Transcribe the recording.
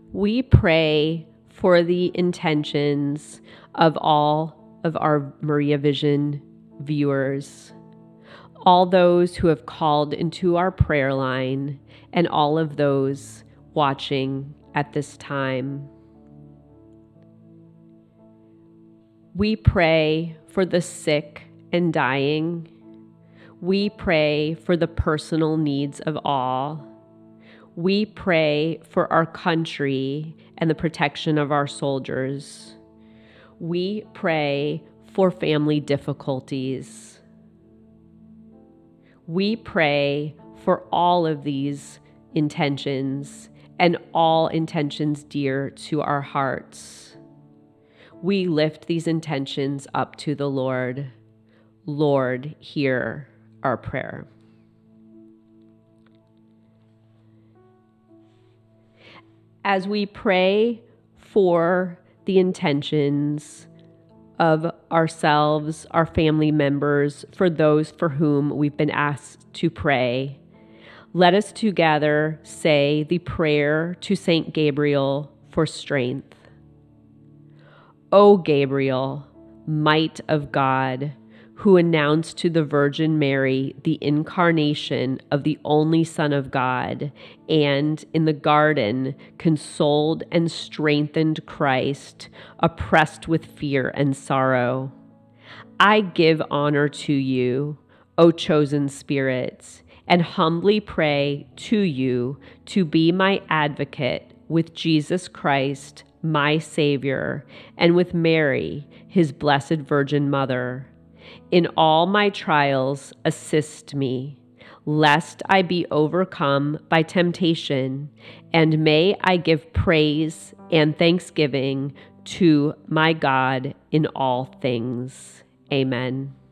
We pray for the intentions of all of our Maria Vision viewers, all those who have called into our prayer line, and all of those watching at this time. We pray for the sick and dying. We pray for the personal needs of all. We pray for our country and the protection of our soldiers. We pray for family difficulties. We pray for all of these intentions and all intentions dear to our hearts. We lift these intentions up to the Lord. Lord, hear our prayer. As we pray for the intentions of ourselves, our family members, for those for whom we've been asked to pray, let us together say the prayer to Saint Gabriel for strength. O Gabriel, might of God, who announced to the Virgin Mary the incarnation of the only Son of God, and in the garden consoled and strengthened Christ, oppressed with fear and sorrow. I give honor to you, O chosen spirits, and humbly pray to you to be my advocate with Jesus Christ, my Savior, and with Mary, his blessed Virgin Mother. In all my trials, assist me, lest I be overcome by temptation, and may I give praise and thanksgiving to my God in all things. Amen.